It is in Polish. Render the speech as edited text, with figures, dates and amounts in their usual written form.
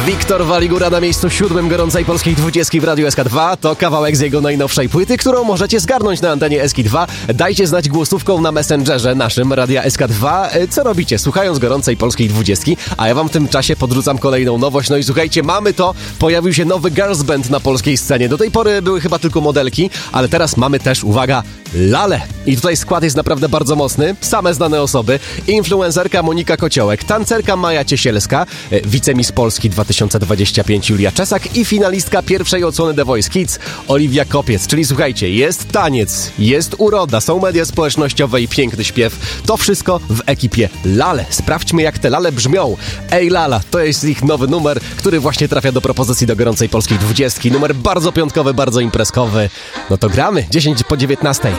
Wiktor Waligura na miejscu 7 gorącej polskiej 20 w Radiu SK2. To kawałek z jego najnowszej płyty, którą możecie zgarnąć na antenie SK2. Dajcie znać głosówką na Messengerze naszym Radia SK2. Co robicie, słuchając gorącej polskiej 20? A ja wam w tym czasie podrzucam kolejną nowość. No i słuchajcie, mamy to. Pojawił się nowy girls band na polskiej scenie. Do tej pory były chyba tylko modelki, ale teraz mamy też, uwaga, lale. I tutaj skład jest naprawdę bardzo mocny. Same znane osoby. Influencerka Monika Kociołek, tancerka Maja Ciesielska, wicemiss Polski 2025 Julia Czesak i finalistka pierwszej odsłony The Voice Kids Oliwia Kopiec. Czyli słuchajcie, jest taniec, jest uroda, są media społecznościowe i piękny śpiew. To wszystko w ekipie Lale. Sprawdźmy, jak te lale brzmią. Ej Lala, to jest ich nowy numer, który właśnie trafia do propozycji do gorącej polskiej 20. Numer bardzo piątkowy, bardzo imprezkowy. No to gramy 10 po 19.